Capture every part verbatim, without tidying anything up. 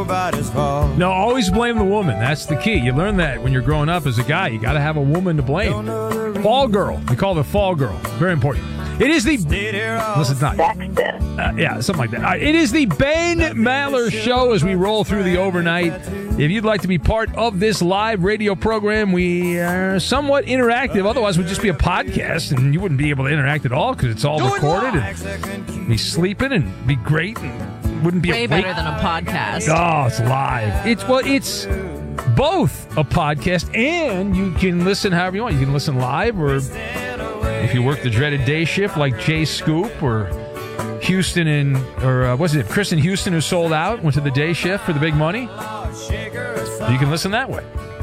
nobody's fault. No, always blame the woman. That's the key. You learn that when you're growing up as a guy. You got to have a woman to blame. Fall girl. We call it fall girl. Very important. It is the... Listen, not... Uh, yeah, something like that. Uh, it is the Ben Maller Show as we roll through the overnight. If you'd like to be part of this live radio program, we are somewhat interactive. Otherwise, it would just be a podcast, and you wouldn't be able to interact at all because it's all recorded. And be sleeping and be great and wouldn't be way awake. better than a podcast. Oh, it's live. It's well, it's both a podcast and you can listen however you want. You can listen live, or if you work the dreaded day shift like Jay Scoop or Houston and or uh, what's it? Chris in Houston who sold out, went to the day shift for the big money. You can listen that way.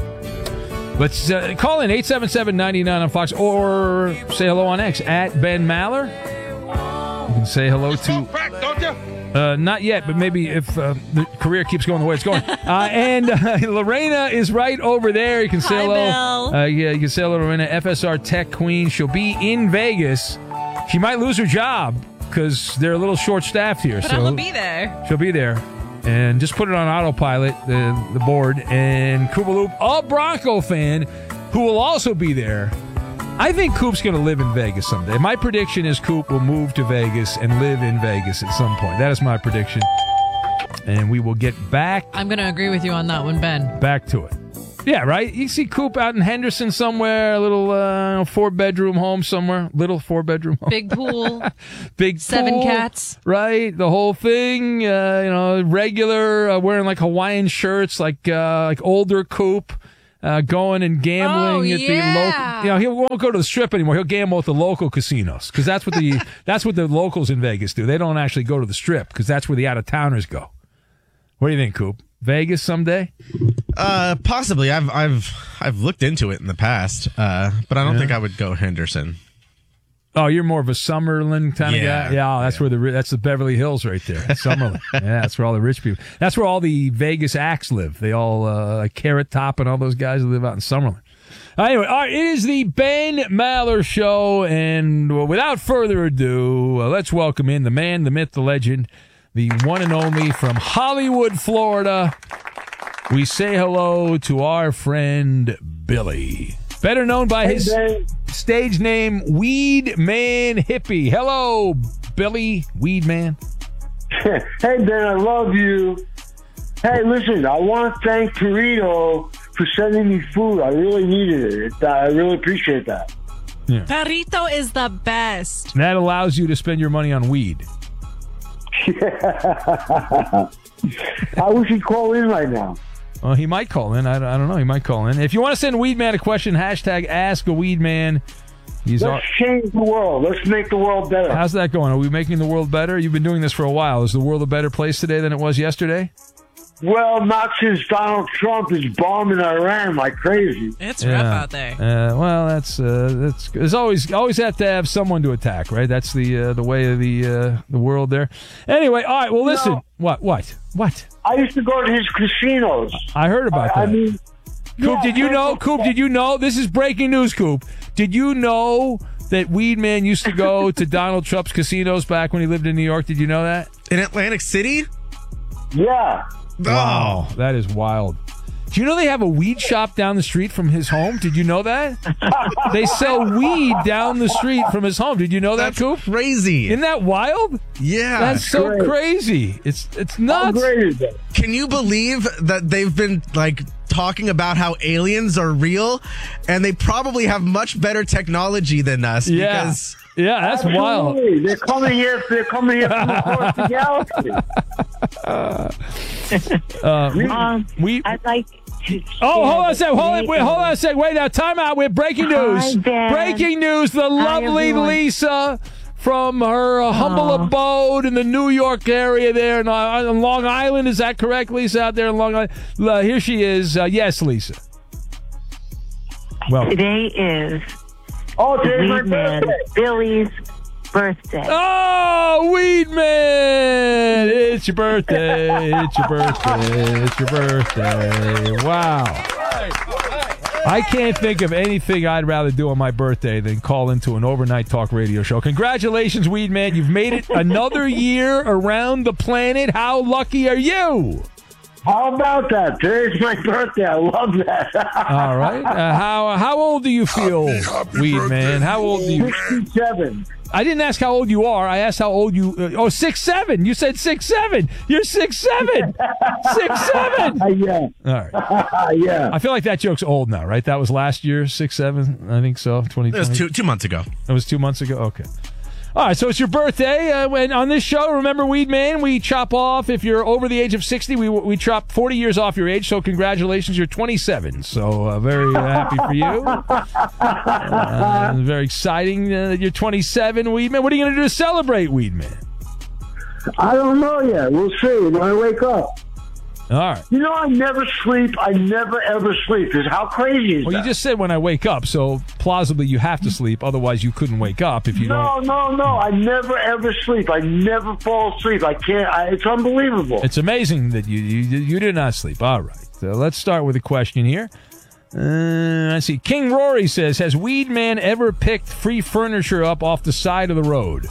Let's uh, call in eight seven seven, nine nine on Fox or say hello on X at Ben Maller. You can say hello to. Crack, don't you? Uh, not yet, but maybe if uh, the career keeps going the way it's going. Uh, and uh, Lorena is right over there. You can say Hi, hello. Bill. Uh, yeah, you can say hello to Lorena, F S R Tech Queen. She'll be in Vegas. She might lose her job because they're a little short-staffed here. But so I'll be there. She'll be there. And just put it on autopilot, the, the board. And Koopaloop, a Bronco fan, who will also be there. I think Coop's going to live in Vegas someday. My prediction is Coop will move to Vegas and live in Vegas at some point. That is my prediction. And we will get back I'm going to agree with you on that one, Ben. back to it. Yeah, right? You see Coop out in Henderson somewhere, a little uh, four-bedroom home somewhere. Little four-bedroom home. Big pool. Big Seven pool, cats. Right? The whole thing, uh, you know, regular, uh, wearing like Hawaiian shirts, like uh, like older Coop. Uh, going and gambling Oh, at yeah. the local, you know, he won't go to the strip anymore. He'll gamble at the local casinos because that's what the that's what the locals in Vegas do. They don't actually go to the strip because that's where the out of towners go. What do you think, Coop? Vegas someday? Uh, possibly. I've I've I've looked into it in the past, uh, but I don't Yeah. think I would go Henderson. Oh, you're more of a Summerlin kind Yeah. of guy. Yeah, that's Yeah. where the that's the Beverly Hills right there. Summerlin. Yeah, that's where all the rich people. That's where all the Vegas acts live. They all uh, like Carrot Top and all those guys who live out in Summerlin. Anyway, all right, it is the Ben Maller Show, and well, without further ado, uh, let's welcome in the man, the myth, the legend, the one and only from Hollywood, Florida. We say hello to our friend Billy, better known by Hey, his Ben. stage name, Weed Man Hippie. Hello, Billy Weed Man. Hey, Ben, I love you. Hey, listen, I want to thank Torito for sending me food. I really needed it. I really appreciate that. Perrito is the best. That allows you to spend your money on weed. I wish he'd call in right now. Well, he might call in. I, I don't know. He might call in. If you want to send Weed Man a question, hashtag Ask a Weed Man. He's all, Let's change the world. Let's make the world better. how's that going? Are we making the world better? You've been doing this for a while. Is the world a better place today than it was yesterday? Well, not since Donald Trump is bombing Iran like crazy. It's rough out there. Uh, well, that's uh, that's. There's always always have to have someone to attack, right? That's the uh, the way of the uh, the world there. Anyway, all right. Well, listen. No. What? What? What? I used to go to his casinos. I heard about I, that. I mean, Coop, yeah, did you I- know? Coop, did you know? This is breaking news, Coop. Did you know that Weed Man used to go to Donald Trump's casinos back when he lived in New York? Did you know that? In Atlantic City? Yeah. Wow, that is wild. Do you know they have a weed shop down the street from his home? Did you know that? They sell weed down the street from his home. Did you know that, That's Coop? crazy. Isn't that wild? Yeah. That's so great. crazy. It's it's How nuts. great is that? Can you believe that they've been like talking about how aliens are real and they probably have much better technology than us? Yeah, Because yeah, that's wild. Absolutely. They're coming here. They're coming here from across the galaxy. Um, We I'd like to. Oh, hold on a share second. Hold on, the wait, hold on a second. Wait now, time out. We're breaking news. Hi, Ben. Breaking news. The lovely everyone. Lisa from her uh, humble Aw. abode in the New York area there in, uh, on Long Island. Is that correct, Lisa, out there in Long Island? Uh, here she is. Uh, yes, Lisa. Well, Today is Oh, today's my Weed Man birthday. Billy's birthday. oh, Weed Man! It's your birthday. It's your birthday. It's your birthday. Wow. I can't think of anything I'd rather do on my birthday than call into an overnight talk radio show. Congratulations, Weed Man. You've made it another year around the planet. How lucky are you? How about that? Today's my birthday. I love that. All right. Uh, how how old do you feel, Weed Man? How old do you? sixty-seven. I didn't ask how old you are. I asked how old you. Uh, oh, six seven. You said six seven. You're six seven. Six seven. Uh, yeah. All right. yeah. I feel like that joke's old now, right? That was last year, six seven. I think so. Twenty. It was two two months ago. It was two months ago. Okay. All right, so it's your birthday. Uh, when on this show, remember, Weed Man, we chop off. If you're over the age of sixty, we we chop forty years off your age. So congratulations, you're twenty-seven. So uh, very uh, happy for you. Uh, very exciting uh, that you're twenty-seven, Weed Man. What are you going to do to celebrate, Weed Man? I don't know yet. We'll see when I wake up. All right. You know, I never sleep. I never, ever sleep. Because how crazy is Well, that? you just said when I wake up, so plausibly you have to sleep. Otherwise, you couldn't wake up if you no, don't. No, no, no. I never, ever sleep. I never fall asleep. I can't. I, it's unbelievable. It's amazing that you, you you did not sleep. All right. So let's start with a question here. Uh, I see. King Rory says, has Weed Man ever picked free furniture up off the side of the road?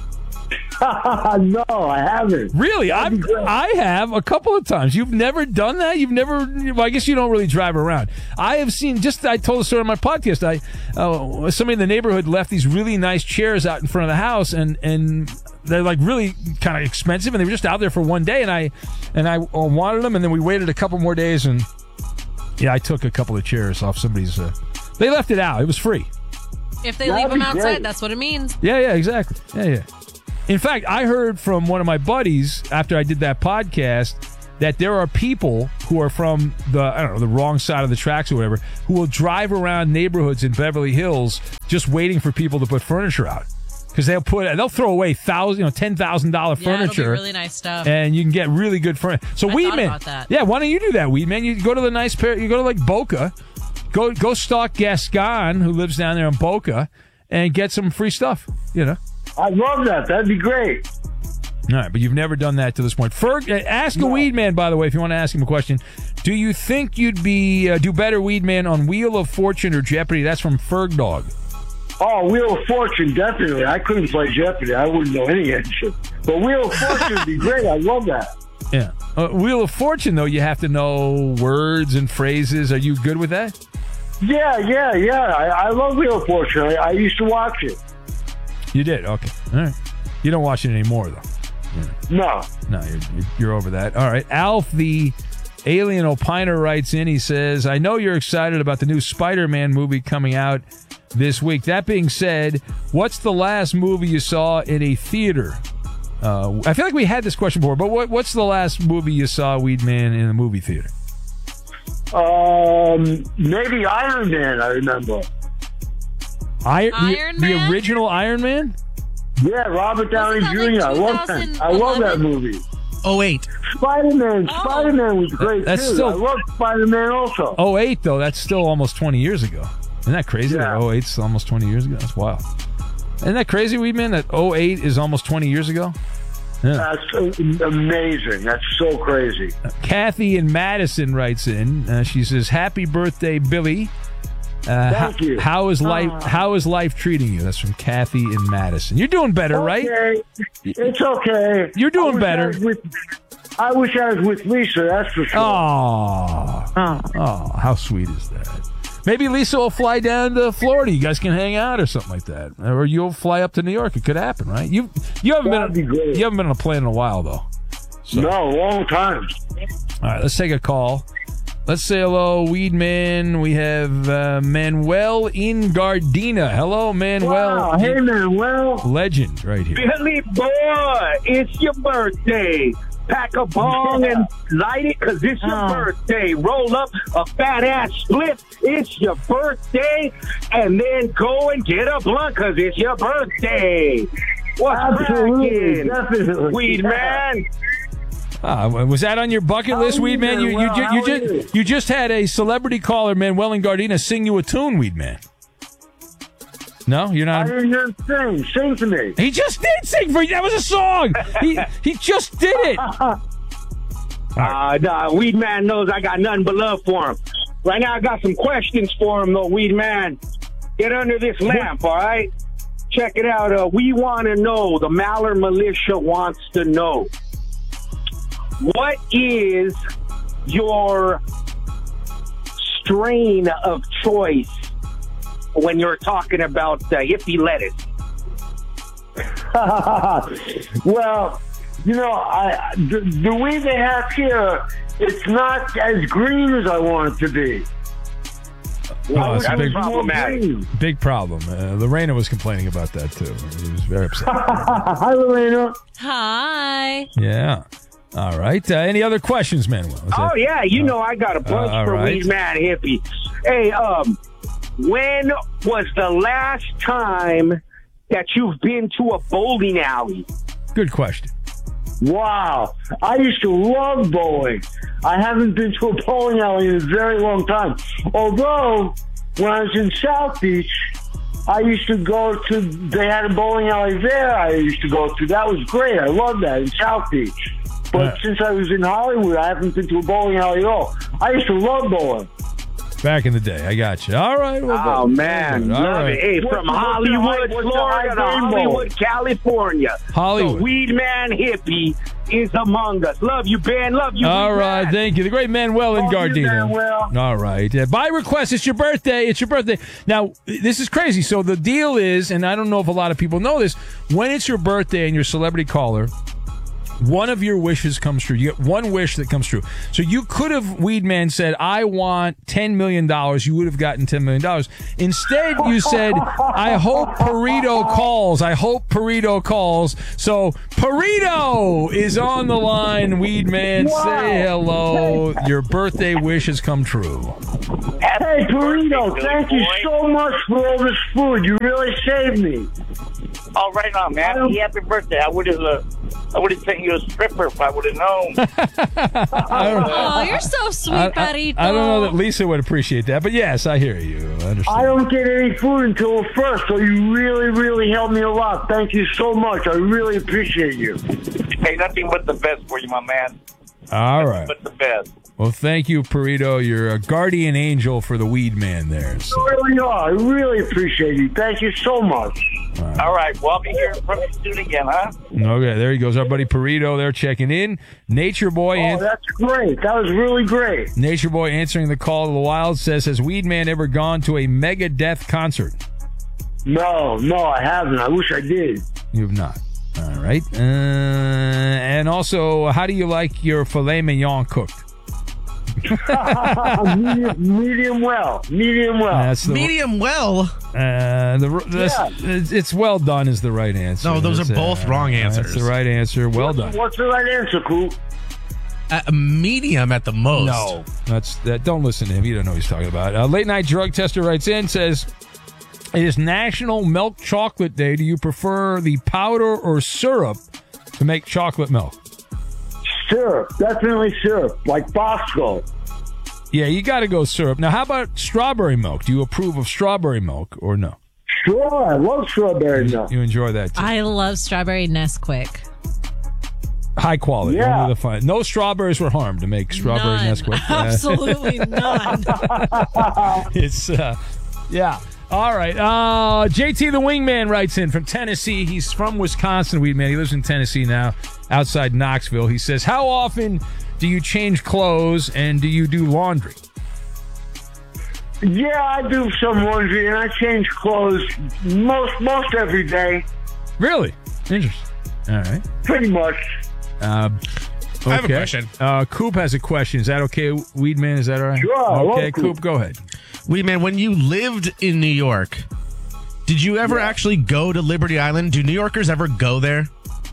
No, I haven't. Really? I've, I have a couple of times. You've never done that? You've never, well, I guess you don't really drive around. I have seen, just, I told a story on my podcast. I, uh, somebody in the neighborhood left these really nice chairs out in front of the house, and, and they're like really kind of expensive, and they were just out there for one day, and I, and I wanted them, and then we waited a couple more days, and yeah, I took a couple of chairs off somebody's, uh, they left it out. It was free. If they That'd leave them be outside, great. that's what it means. Yeah, yeah, exactly. Yeah, yeah. In fact, I heard from one of my buddies after I did that podcast that there are people who are from the, I don't know, the wrong side of the tracks or whatever, who will drive around neighborhoods in Beverly Hills just waiting for people to put furniture out. Because they'll put, they'll throw away thousand, you know, ten thousand dollar Yeah, it'll be furniture, really nice stuff. and you can get really good furniture. So I Weed thought Man, about that. yeah, why don't you do that, Weed Man? You go to the nice pair, you go to like Boca, go go stalk Gascon, who lives down there in Boca, and get some free stuff. You know. I love that. That'd be great. All right, but you've never done that to this point. Ferg, uh, ask No. a Weed Man, by the way, if you want to ask him a question. Do you think you'd be uh, do better, Weed Man, on Wheel of Fortune or Jeopardy? That's from Ferg Dog. Oh, Wheel of Fortune, definitely. I couldn't play Jeopardy. I wouldn't know any of it. But Wheel of Fortune would be great. I love that. Yeah. Uh, Wheel of Fortune, though, you have to know words and phrases. Are you good with that? Yeah, yeah, yeah. I, I love Wheel of Fortune. I, I used to watch it. You did? Okay. All right. You don't watch it anymore, though. No. No, you're, you're over that. All right. Alf, the alien opiner, writes in. He says, I know you're excited about the new Spider-Man movie coming out this week. That being said, what's the last movie you saw in a theater? Uh, I feel like we had this question before, but what, what's the last movie you saw, Weed Man, in a movie theater? Um, maybe Iron Man, I remember. Iron, Iron the, Man? the original Iron Man? Yeah, Robert Downey Wasn't that like Junior I love that. I love that movie. Oh eight. Spider-Man. Oh. Spider-Man was great, That's too. still- I love Spider-Man also. oh eight, though, that's still almost twenty years ago. Isn't that crazy? Yeah. That oh eight's almost twenty years ago? That's wild. Isn't that crazy, Weed Man, that oh eight is almost twenty years ago? Yeah. That's uh, amazing. That's so crazy. Kathy in Madison writes in. Uh, she says, "Happy birthday, Billy. Uh, Thank how, you. How is life? How is life treating you?" That's from Kathy in Madison. You're doing better, right? Okay. It's okay. You're doing I wish better. I, was with, I wish I was with Lisa, that's for sure. Oh, oh, how sweet is that? Maybe Lisa will fly down to Florida. You guys can hang out or something like that, or you'll fly up to New York. It could happen, right? You you haven't That'd be been great. you haven't been on a plane in a while, though. So, No, long time. all right, let's take a call. Let's say hello, Weed Man. We have uh, Manuel in Gardena. Hello, Manuel. Wow. Hey, man. Well, Legend right here. Billy boy, it's your birthday. Pack a bong and light it, cause it's your Oh. birthday. Roll up a fat ass split. It's your birthday, and then go and get a blunt, cause it's your birthday. What's absolutely. cracking, Definitely. Weed Man? Ah, was that on your bucket How list, are Weed you, Man? You you, Manuel? ju- How you, are ju- you? you just had a celebrity caller, Manuel in Gardena, sing you a tune, Weed Man. No, you're I not. didn't hear him sing. Sing to me. He just did sing for you. That was a song. He he just did it. Uh, nah, Weed Man knows I got nothing but love for him. Right now, I got some questions for him, though, Weed Man. Get under this lamp, all right? Check it out. Uh, we want to know, the Maller Militia wants to know, what is your strain of choice when you're talking about uh, hippie lettuce? Well, you know, I the, the weed they have here, it's not as green as I want it to be. Oh, it's a big, problematic. big problem. Uh, Lorena was complaining about that, too. She was very upset. Hi, Lorena. Hi. Yeah. All right. Uh, any other questions, Manuel? Is Oh, that- yeah. You know I got a bunch uh, all for right. Weed Man Hippie. Hey, um, when was the last time that you've been to a bowling alley? Good question. Wow. I used to love bowling. I haven't been to a bowling alley in a very long time. Although, when I was in South Beach, I used to go to, they had a bowling alley there I used to go to. That was great. I loved that in South Beach. But Yeah. since I was in Hollywood, I haven't been to a bowling alley at all. I used to love bowling. Back in the day. I got you. All right. Well, Oh, good. man. All Love right. it. Hey, What's from the- what's the Hollywood, high- what's the Florida high to game bowl? Hollywood, California. Hollywood. The Weed Man Hippie is among us. Love you, Ben. Love you, All Weed right, Man. thank you. The great Manuel in Love you, Gardena. Manuel. All right. Uh, by request, it's your birthday. It's your birthday. Now, this is crazy. So the deal is, and I don't know if a lot of people know this, when it's your birthday and you're a celebrity caller, one of your wishes comes true. You get one wish that comes true. So you could have, Weed Man said, I want ten million dollars. You would have gotten ten million dollars. Instead, you said, I hope Perito calls. I hope Perito calls. So Perito is on the line. Weed Man, Wow. say hello. Your birthday wish has come true. Hey, Burrito, thank you so much for all this food. You really saved me. Oh, right on, man. Happy, happy birthday. I would have uh, I would have sent you a stripper if I would have known. I don't, Oh, you're so sweet, I, I, Perito. I don't know that Lisa would appreciate that, but yes, I hear you. I understand. I don't get any food until first, so you really, really helped me a lot. Thank you so much. I really appreciate you. Hey, nothing but the best for you, my man. All right. But the best. Well, thank you, Perito. You're a guardian angel for the Weed Man there. So. You really are. I really appreciate you. Thank you so much. All right. Well, I'll be hearing from you soon again, huh? Okay, there he goes. Our buddy Perito there checking in. Nature Boy, Oh, an- that's great. That was really great. Nature Boy answering the call to the wild says, has Weed Man ever gone to a Megadeth concert? No, no, I haven't. I wish I did. You have not. All right. Uh, and also, how do you like your filet mignon cooked? medium, medium well. Medium well. That's the, Medium well. Uh, the, that's, it's, it's well done is the right answer. No, those are That's, both wrong answers. That's the right answer. Well done. What's the right answer, Coop? Uh, medium at the most. No, that's that. Don't listen to him. You don't know what he's talking about. Uh, late night drug tester writes in, says, it is National Milk Chocolate Day. Do you prefer the powder or syrup to make chocolate milk? Syrup. Definitely syrup. Like Bosco. Yeah, you got to go syrup. Now, how about strawberry milk? Do you approve of strawberry milk or no? Sure. I love strawberry milk. You enjoy that too. I love strawberry Nesquik. High quality. Yeah. Only the fine. No strawberries were harmed to make strawberry None. Nesquik. Uh, Absolutely none. It's, uh, yeah. All right. Uh, J T the Wingman writes in from Tennessee. He's from Wisconsin, Weedman. He lives in Tennessee now, outside Knoxville. He says, how often do you change clothes and do you do laundry? Yeah, I do some laundry and I change clothes most most every day. Really? Interesting. All right. Pretty much. Uh, okay. I have a question. Uh, Coop has a question. Is that okay, Weedman? Is that all right? Sure, I love Okay, Coop. Coop, go ahead. Wait, man, when you lived in New York, did you ever actually go to Liberty Island? Do New Yorkers ever go there?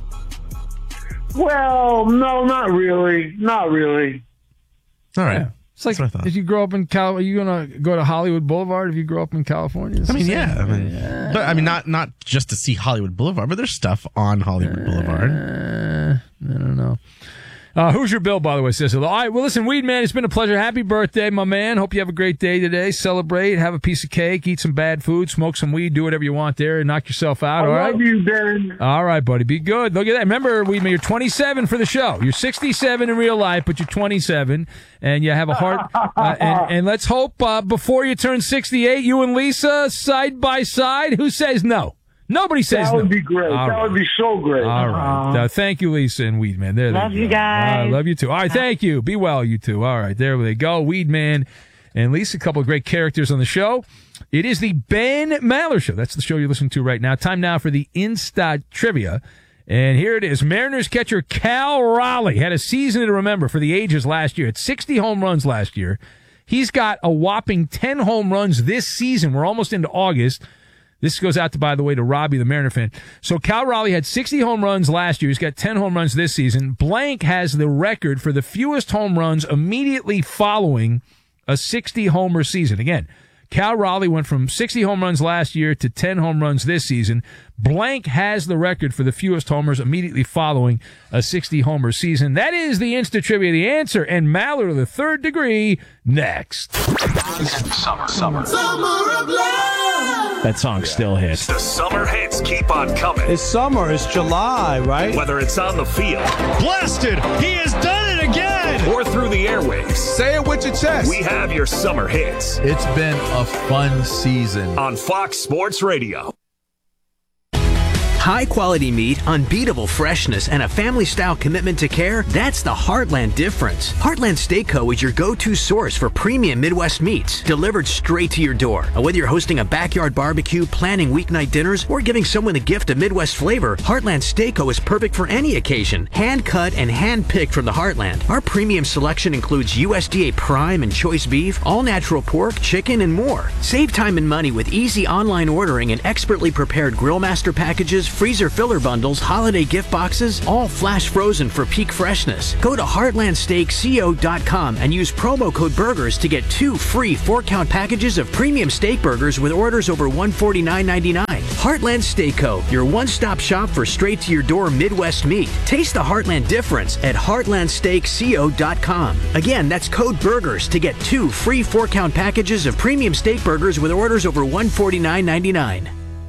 Well, no, not really. Not really. All right. Yeah. It's like, That's what I thought. if you grow up in Cal, are you gonna go to Hollywood Boulevard if you grow up in California? It's I mean, the same. yeah. I mean, But I mean, not not just to see Hollywood Boulevard, but there's stuff on Hollywood Boulevard. Uh, I don't know. Uh, who's your Bill, by the way, says hello. All right, well, listen, Weed Man, it's been a pleasure. Happy birthday, my man. Hope you have a great day today. Celebrate, have a piece of cake, eat some bad food, smoke some weed, do whatever you want there, and knock yourself out, I all love right? you, Ben. All right, buddy, be good. Look at that. Remember, Weed Man, you're twenty-seven for the show. You're sixty-seven in real life, but you're twenty-seven, and you have a heart. Uh, and, and let's hope uh, before you turn sixty-eight, you and Lisa side by side. Who says no? Nobody says That would no. be great. All that right. would be so great. All right. Uh, thank you, Lisa and Weedman. There Love they you go. guys. Uh, love you too. All right, thank you. Be well, you two. All right, there they go. Weedman and Lisa, a couple of great characters on the show. It is the Ben Maller Show. That's the show you're listening to right now. Time now for the Insta Trivia. And here it is. Mariners catcher Cal Raleigh had a season to remember for the ages last year. At sixty home runs last year. He's got a whopping ten home runs this season. We're almost into August. This goes out, to, by the way, to Robbie, the Mariner fan. So Cal Raleigh had sixty home runs last year. He's got ten home runs this season. Blank has the record for the fewest home runs immediately following a sixty-homer season. Again, Cal Raleigh went from sixty home runs last year to ten home runs this season. Blank has the record for the fewest homers immediately following a sixty-homer season. That is the Insta Trivia, the answer, and Maller to the third degree next. Summer, summer. Summer of love. That song still hits. The summer hits keep on coming. It's summer. It's July, right? Whether it's on the field. Blasted! He has done it again! Or through the airwaves. Say it with your chest. We have your summer hits. It's been a fun season. On Fox Sports Radio. High quality meat, unbeatable freshness, and a family style commitment to care, that's the Heartland difference. Heartland Steak Co. is your go-to source for premium Midwest meats, delivered straight to your door. Whether you're hosting a backyard barbecue, planning weeknight dinners, or giving someone a gift of Midwest flavor, Heartland Steak Co. is perfect for any occasion. Hand cut and hand picked from the Heartland. Our premium selection includes U S D A prime and choice beef, all natural pork, chicken, and more. Save time and money with easy online ordering and expertly prepared grill master packages, freezer filler bundles, holiday gift boxes, all flash frozen for peak freshness. Go to heartland steak co dot com and use promo code BURGERS to get two free four-count packages of premium steak burgers with orders over one hundred forty-nine ninety-nine. Heartland Steak Co., your one-stop shop for straight-to-your-door Midwest meat. Taste the Heartland difference at heartland steak co dot com. Again, that's code BURGERS to get two free four-count packages of premium steak burgers with orders over one hundred forty-nine ninety-nine.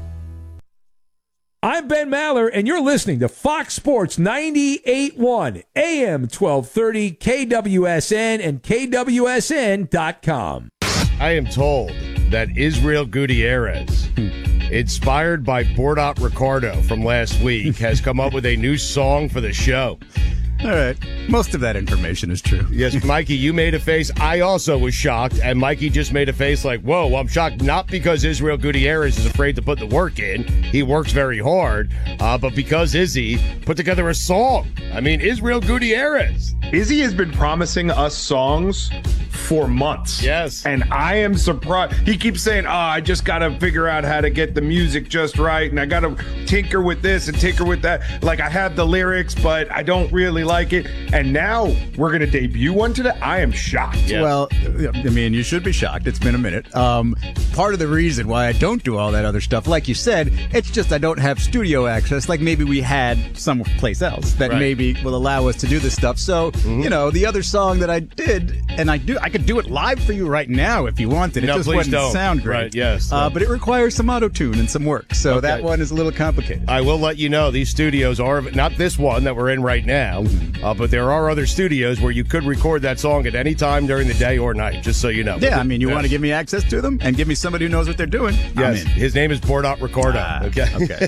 I'm Ben Maller, and you're listening to Fox Sports ninety-eight point one, A M twelve thirty, K W S N, and K W S N dot com. I am told that Israel Gutierrez, inspired by Bordot Ricardo from last week, has come up with a new song for the show. All right. Most of that information is true. Yes, Mikey, you made a face. I also was shocked, and Mikey just made a face like, whoa, I'm shocked, not because Israel Gutierrez is afraid to put the work in. He works very hard, uh, but because Izzy put together a song. I mean, Israel Gutierrez. Izzy has been promising us songs for months. Yes. And I am surprised. He keeps saying, oh, I just got to figure out how to get the music just right, and I got to tinker with this and tinker with that. Like, I have the lyrics, but I don't really like it. And now we're going to debut one today. I am shocked. Yeah. Well, I mean, you should be shocked. It's been a minute. Um, part of the reason why I don't do all that other stuff, like you said, it's just I don't have studio access like maybe we had someplace else that right. maybe will allow us to do this stuff. So, mm-hmm. you know, the other song that I did, and I do, I could do it live for you right now if you wanted. It no, just please wouldn't don't. sound great. Right, yes. Uh, no. But it requires some auto-tune and some work. So okay. that one is a little complicated. I will let you know these studios are, not this one that we're in right now, uh, but there are other studios where you could record that song at any time during the day or night, just so you know. Yeah, I mean, you yes. want to give me access to them and give me somebody who knows what they're doing? Yes, his name is Bordot Ricardo. Ah, okay.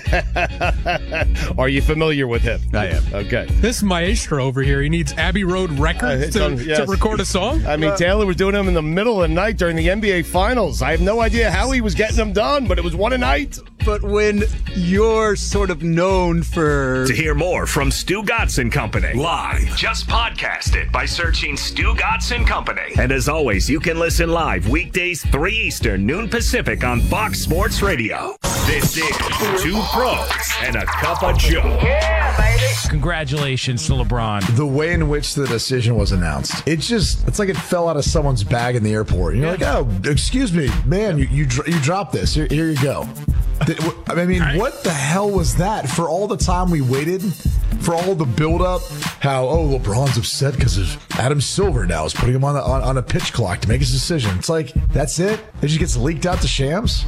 Okay. Are you familiar with him? I am. Okay. This maestro over here, he needs Abbey Road Records Uh, to, on, yes. to record a song? I mean, Well, Taylor was doing them in the middle of the night during the N B A Finals. I have no idea how he was getting them done, but it was one a night. But when you're sort of known for... To hear more from Stu Gatz and Company live, just podcast it by searching Stu Gatz and Company. And as always, you can listen live weekdays three Eastern, noon Pacific on Fox Sports Radio. This is Two Pros and a Cup of Joe. Yeah, baby. Congratulations to LeBron. The way in which the decision was announced, it's just, it's like it fell out of someone's bag in the airport. You're like, oh, excuse me, man, you you, you dropped this. Here, here you go. I mean, what the hell was that? For all the time we waited, for all the buildup, how, oh, LeBron's upset because of Adam Silver now is putting him on, the, on, on a pitch clock to make his decision. It's like, that's it? It just gets leaked out to Shams? I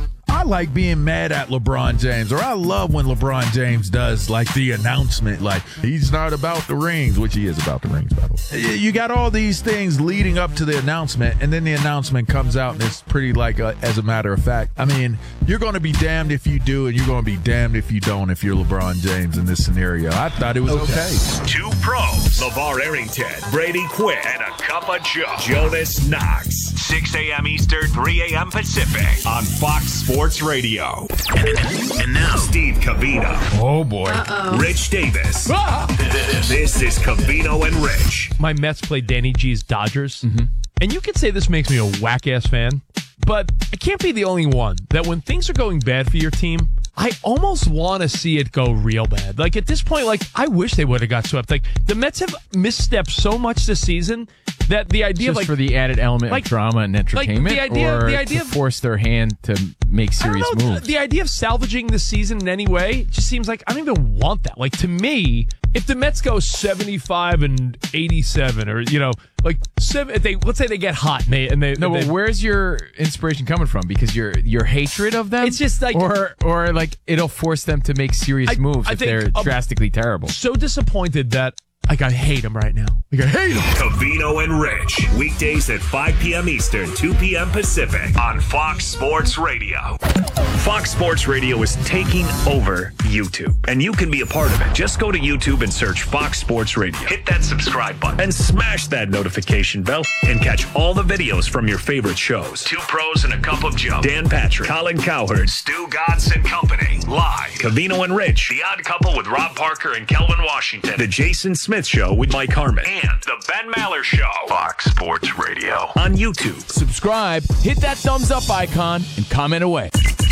like being mad at LeBron James, or I love when LeBron James does like the announcement, like he's not about the rings, which he is about the rings, by the way. You got all these things leading up to the announcement, and then the announcement comes out, and it's pretty like a, as a matter of fact. I mean, you're going to be damned if you do, and you're going to be damned if you don't if you're LeBron James in this scenario. I thought it was okay. okay. Two pros, LeVar Arrington, Brady Quinn, and a cup of Joe, Jonas Knox. six a.m. Eastern, three a.m. Pacific on Fox Sports Radio. And now, Steve Covino. Oh, boy. Uh-oh. Rich Davis. Ah! This is Covino and Rich. My Mets played Danny G's Dodgers. Mm-hmm. And you could say this makes me a whack-ass fan, but I can't be the only one that when things are going bad for your team, I almost want to see it go real bad. Like, at this point, like, I wish they would have got swept. Like, the Mets have misstepped so much this season that the idea Just of, like... for the added element like, of drama and entertainment, like the idea, or the idea to of, force their hand to make serious I don't know, moves? The idea of salvaging the season in any way just seems like I don't even want that. Like, to me, if the Mets go seventy-five and eighty-seven, or, you know, like, seven, if they, let's say they get hot and they... And they no, they, but where's your inspiration coming from? Because your your hatred of them? It's just like... Or, or like, it'll force them to make serious I, moves I if think they're I'm drastically terrible. So disappointed that like I hate them right now. Like I hate them. Covino and Rich. Weekdays at five p.m. Eastern, two p.m. Pacific on Fox Sports Radio. Fox Sports Radio is taking over YouTube, and you can be a part of it. Just go to YouTube and search Fox Sports Radio. Hit that subscribe button and smash that notification bell and catch all the videos from your favorite shows. Two Pros and a Cup of Joe. Dan Patrick, Colin Cowherd, Stu Gatz and Company. Live. Covino and Rich. The Odd Couple with Rob Parker and Kelvin Washington. The Jason Smith Show with Mike Harmon. And The Ben Maller Show. Fox Sports Radio. On YouTube. Subscribe, hit that thumbs up icon, and comment away.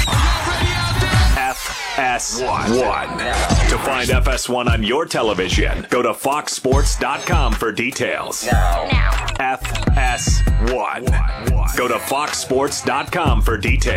F S one. To find F S one on your television, go to fox sports dot com for details. Now. F S one. Go to fox sports dot com for details.